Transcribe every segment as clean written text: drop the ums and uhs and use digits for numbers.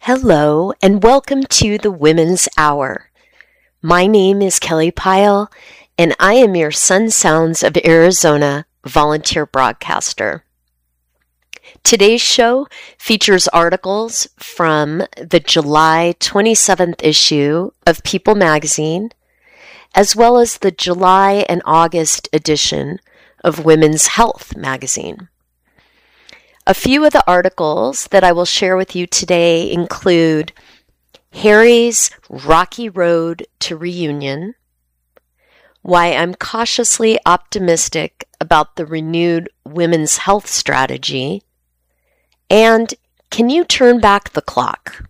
Hello, and welcome to the Women's Hour. My name is Kelly Pyle, and I am your Sun Sounds of Arizona volunteer broadcaster. Today's show features articles from the July 27th issue of People magazine, as well as the July and August edition of Women's Health magazine. A few of the articles that I will share with you today include Harry's Rocky Road to Reunion, why I'm cautiously optimistic about the renewed women's health strategy, and can you turn back the clock?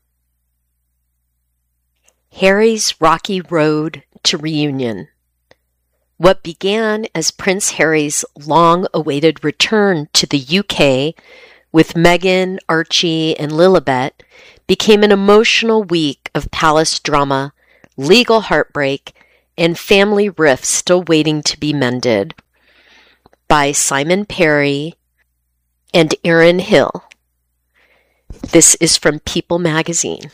Harry's Rocky Road to Reunion. What began as Prince Harry's long-awaited return to the UK with Meghan, Archie, and Lilibet became an emotional week of palace drama, legal heartbreak, and family rifts still waiting to be mended. By Simon Perry and Erin Hill. This is from People magazine.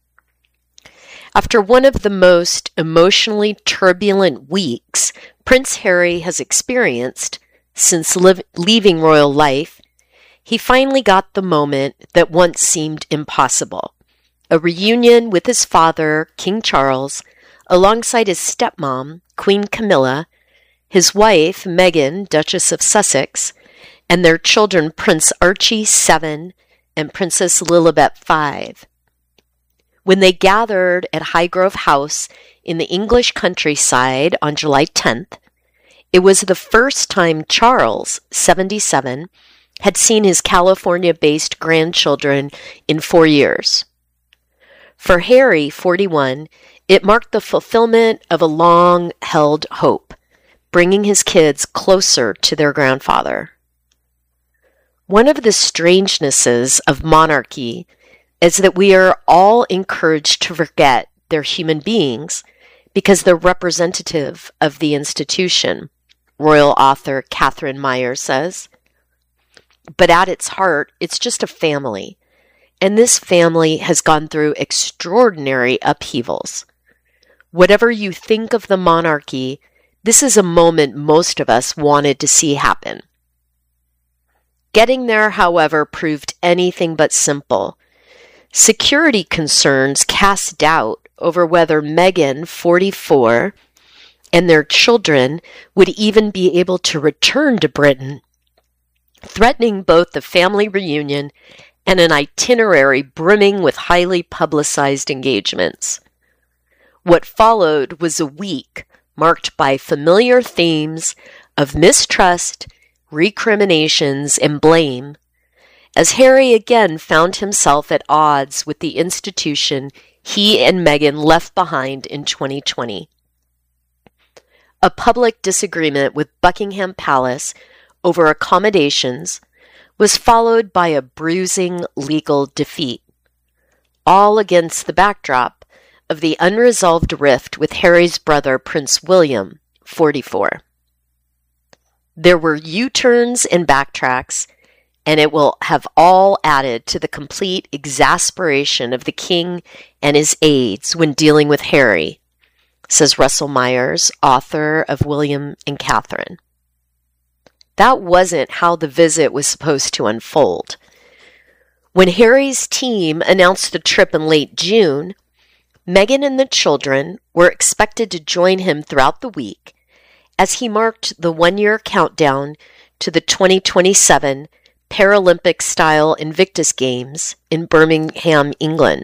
After one of the most emotionally turbulent weeks Prince Harry has experienced since leaving royal life, he finally got the moment that once seemed impossible. A reunion with his father, King Charles, alongside his stepmom, Queen Camilla, his wife, Meghan, Duchess of Sussex, and their children, Prince Archie, 7, and Princess Lilibet, 5. When they gathered at Highgrove House in the English countryside on July 10th, it was the first time Charles, 77, had seen his California-based grandchildren in 4 years. For Harry, 41, it marked the fulfillment of a long-held hope, bringing his kids closer to their grandfather. One of the strangenesses of monarchy is that we are all encouraged to forget they're human beings because they're representative of the institution, royal author Catherine Meyer says. But at its heart, it's just a family, and this family has gone through extraordinary upheavals. Whatever you think of the monarchy, this is a moment most of us wanted to see happen. Getting there, however, proved anything but simple. Security concerns cast doubt over whether Meghan, 44, and their children would even be able to return to Britain, threatening both the family reunion and an itinerary brimming with highly publicized engagements. What followed was a week marked by familiar themes of mistrust, recriminations, and blame, as Harry again found himself at odds with the institution he and Meghan left behind in 2020. A public disagreement with Buckingham Palace over accommodations was followed by a bruising legal defeat, all against the backdrop of the unresolved rift with Harry's brother, Prince William, 44. There were U-turns and backtracks, and it will have all added to the complete exasperation of the king and his aides when dealing with Harry, says Russell Myers, author of William and Catherine. That wasn't how the visit was supposed to unfold. When Harry's team announced the trip in late June, Meghan and the children were expected to join him throughout the week as he marked the one-year countdown to the 2027 Paralympic-style Invictus Games in Birmingham, England.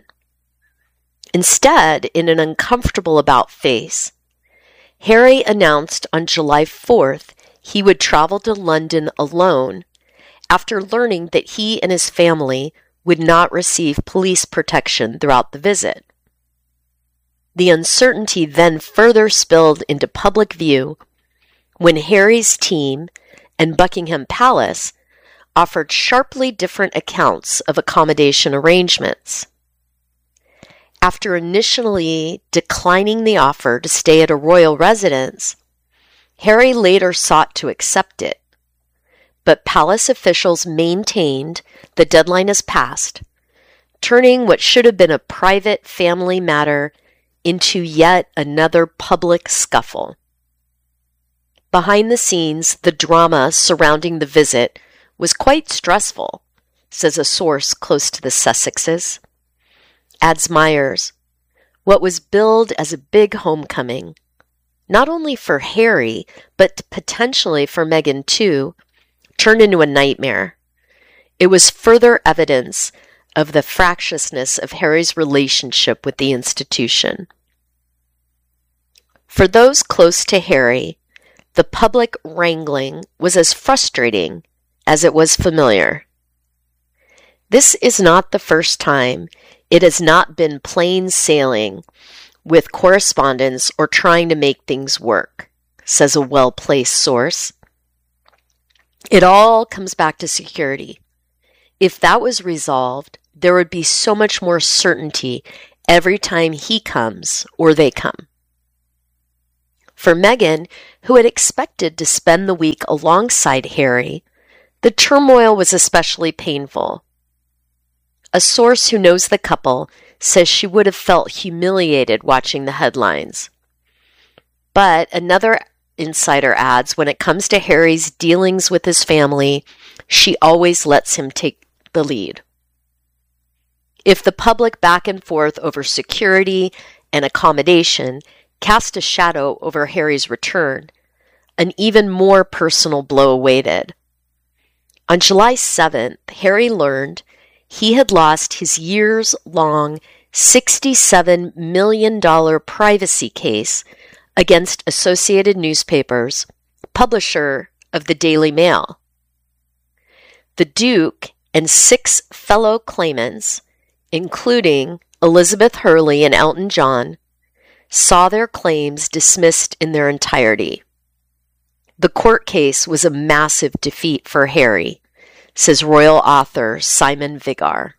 Instead, in an uncomfortable about-face, Harry announced on July 4th he would travel to London alone after learning that he and his family would not receive police protection throughout the visit. The uncertainty then further spilled into public view when Harry's team and Buckingham Palace offered sharply different accounts of accommodation arrangements. After initially declining the offer to stay at a royal residence, Harry later sought to accept it, but palace officials maintained the deadline has passed turning what should have been a private family matter into yet another public scuffle. Behind the scenes, the drama surrounding the visit was quite stressful, says a source close to the Sussexes. Adds Myers, what was billed as a big homecoming, not only for Harry, but potentially for Meghan too, turned into a nightmare. It was further evidence of the fractiousness of Harry's relationship with the institution. For those close to Harry, the public wrangling was as frustrating as it was familiar. This is not the first time it has not been plain sailing with correspondence or trying to make things work, says a well-placed source. It all comes back to security. If that was resolved, there would be so much more certainty every time he comes or they come. For Meghan, who had expected to spend the week alongside Harry, the turmoil was especially painful. A source who knows the couple says she would have felt humiliated watching the headlines. But another insider adds, when it comes to Harry's dealings with his family, she always lets him take the lead. If the public back and forth over security and accommodation cast a shadow over Harry's return, an even more personal blow awaited. On July 7th, Harry learned he had lost his years-long $67 million privacy case against Associated Newspapers, publisher of the Daily Mail. The Duke and 6 fellow claimants, including Elizabeth Hurley and Elton John, saw their claims dismissed in their entirety. The court case was a massive defeat for Harry, says royal author Simon Vigar.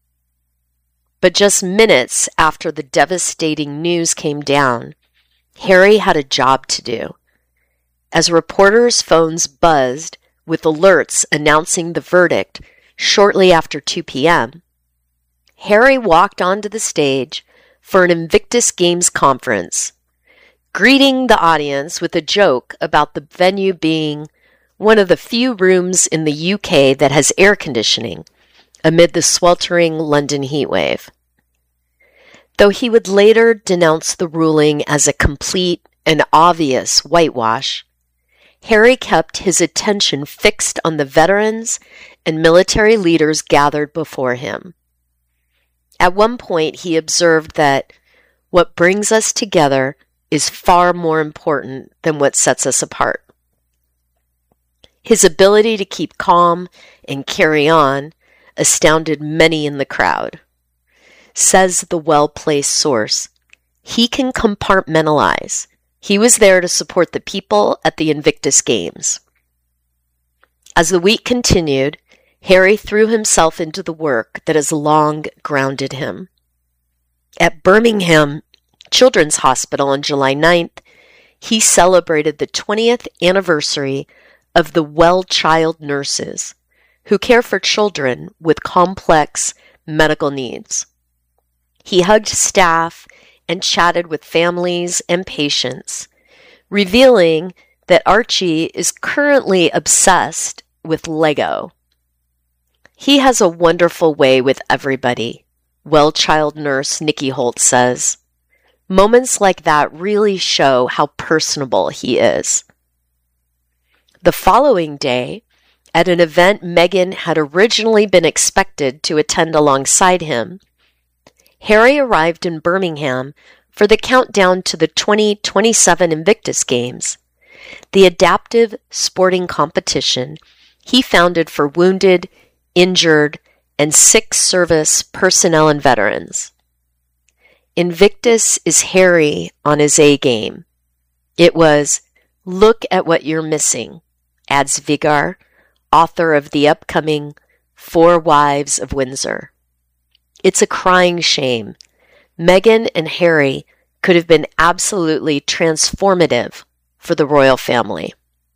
But just minutes after the devastating news came down, Harry had a job to do. As reporters' phones buzzed with alerts announcing the verdict shortly after 2 p.m., Harry walked onto the stage for an Invictus Games conference, greeting the audience with a joke about the venue being one of the few rooms in the UK that has air conditioning amid the sweltering London heatwave. Though he would later denounce the ruling as a complete and obvious whitewash, Harry kept his attention fixed on the veterans and military leaders gathered before him. At one point, he observed that what brings us together is far more important than what sets us apart. His ability to keep calm and carry on astounded many in the crowd. Says the well-placed source, he can compartmentalize. He was there to support the people at the Invictus Games. As the week continued, Harry threw himself into the work that has long grounded him. At Birmingham Children's Hospital on July 9th, he celebrated the 20th anniversary of the Well Child nurses who care for children with complex medical needs. He hugged staff and chatted with families and patients, revealing that Archie is currently obsessed with Lego. He has a wonderful way with everybody, Well Child nurse Nikki Holt says. Moments like that really show how personable he is. The following day, at an event Meghan had originally been expected to attend alongside him, Harry arrived in Birmingham for the countdown to the 2027 Invictus Games, the adaptive sporting competition he founded for wounded, injured, and sick service personnel and veterans. Invictus is Harry on his A game. It was, look at what you're missing, adds Vigar, author of the upcoming 4 Wives of Windsor. It's a crying shame. Meghan and Harry could have been absolutely transformative for the royal family.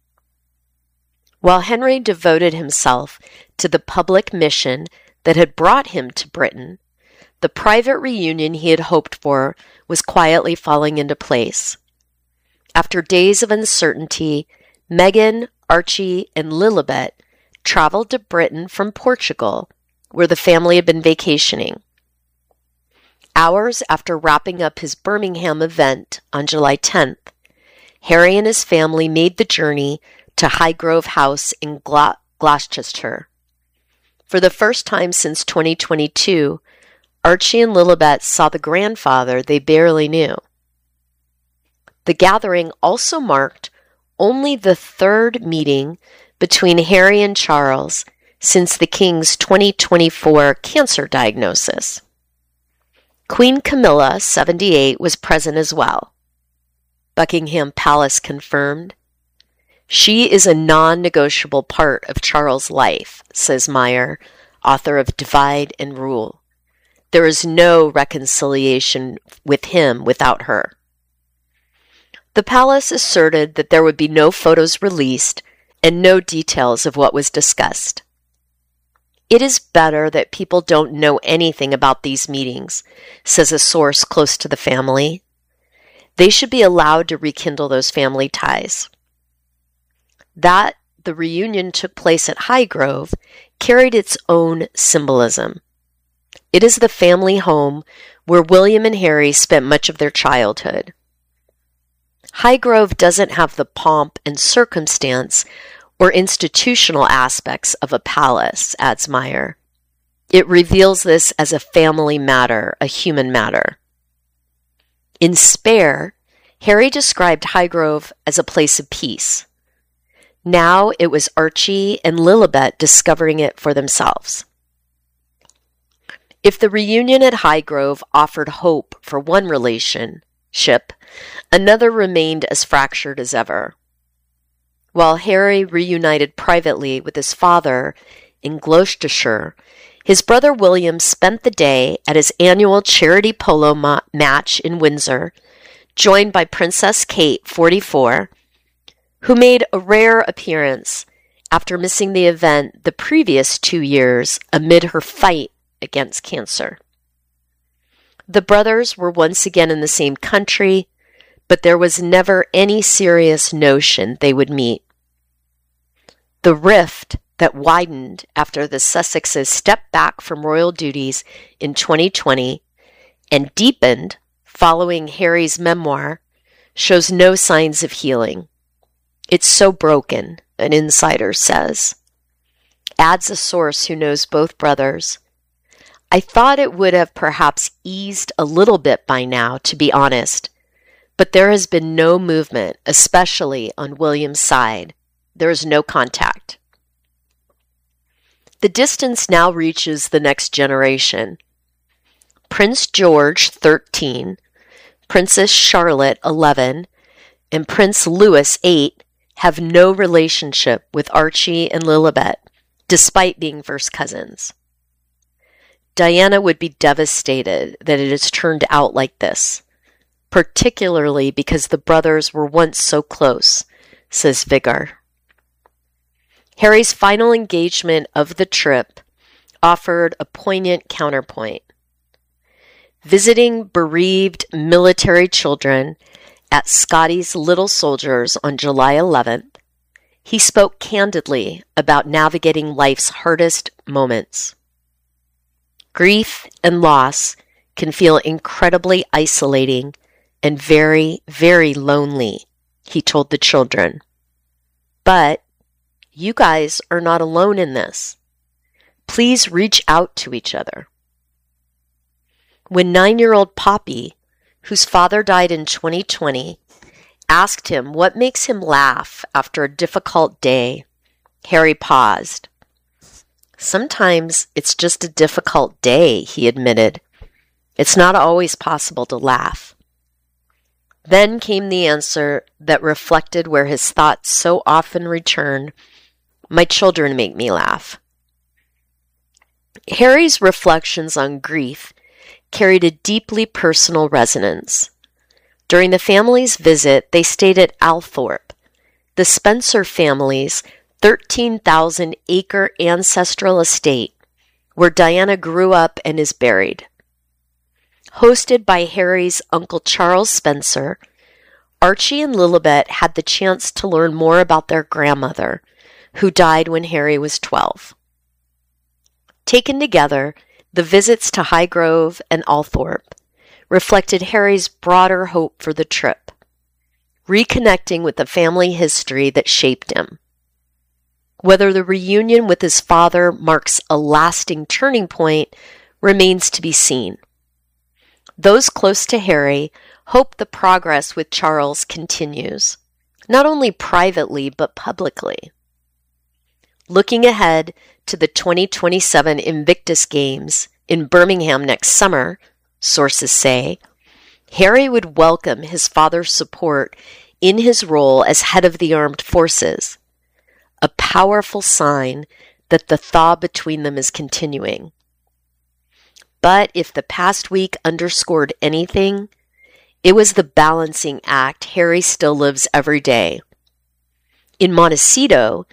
While Henry devoted himself to the public mission that had brought him to Britain, the private reunion he had hoped for was quietly falling into place. After days of uncertainty, Meghan, Archie, and Lilibet traveled to Britain from Portugal, where the family had been vacationing. Hours after wrapping up his Birmingham event on July 10th, Harry and his family made the journey to Highgrove House in Gloucestershire. For the first time since 2022, Archie and Lilibet saw the grandfather they barely knew. The gathering also marked only the third meeting between Harry and Charles since the King's 2024 cancer diagnosis. Queen Camilla, 78, was present as well. Buckingham Palace confirmed. She is a non-negotiable part of Charles' life, says Meyer, author of Divide and Rule. There is no reconciliation with him without her. The palace asserted that there would be no photos released and no details of what was discussed. It is better that people don't know anything about these meetings, says a source close to the family. They should be allowed to rekindle those family ties. That the reunion took place at Highgrove carried its own symbolism. It is the family home where William and Harry spent much of their childhood. Highgrove doesn't have the pomp and circumstance or institutional aspects of a palace, adds Meyer. It reveals this as a family matter, a human matter. In Spare, Harry described Highgrove as a place of peace. Now it was Archie and Lilibet discovering it for themselves. If the reunion at Highgrove offered hope for one relationship, another remained as fractured as ever. While Harry reunited privately with his father in Gloucestershire, his brother William spent the day at his annual charity polo match in Windsor, joined by Princess Kate, 44, who made a rare appearance after missing the event the previous 2 years amid her fight against cancer. The brothers were once again in the same country, but there was never any serious notion they would meet. The rift that widened after the Sussexes stepped back from royal duties in 2020 and deepened following Harry's memoir shows no signs of healing. It's so broken, an insider says. Adds a source who knows both brothers. I thought it would have perhaps eased a little bit by now, to be honest, but there has been no movement, especially on William's side. There is no contact. The distance now reaches the next generation. Prince George, 13, Princess Charlotte, 11, and Prince Louis, 8, have no relationship with Archie and Lilibet, despite being first cousins. Diana would be devastated that it has turned out like this, particularly because the brothers were once so close, says Vigar. Harry's final engagement of the trip offered a poignant counterpoint. Visiting bereaved military children at Scotty's Little Soldiers on July 11th, he spoke candidly about navigating life's hardest moments. Grief and loss can feel incredibly isolating and very, very lonely, he told the children. But you guys are not alone in this. Please reach out to each other. When 9-year-old Poppy, whose father died in 2020, asked him what makes him laugh after a difficult day, Harry paused. Sometimes it's just a difficult day, he admitted. It's not always possible to laugh. Then came the answer that reflected where his thoughts so often return. My children make me laugh. Harry's reflections on grief carried a deeply personal resonance. During the family's visit, they stayed at Althorpe, the Spencer family's 13,000-acre ancestral estate where Diana grew up and is buried. Hosted by Harry's Uncle Charles Spencer, Archie and Lilibet had the chance to learn more about their grandmother, who died when Harry was 12. Taken together, the visits to Highgrove and Althorpe reflected Harry's broader hope for the trip, reconnecting with the family history that shaped him. Whether the reunion with his father marks a lasting turning point remains to be seen. Those close to Harry hope the progress with Charles continues, not only privately but publicly. Looking ahead to the 2027 Invictus Games in Birmingham next summer, sources say, Harry would welcome his father's support in his role as head of the armed forces, a powerful sign that the thaw between them is continuing. But if the past week underscored anything, it was the balancing act Harry still lives every day. In Montecito,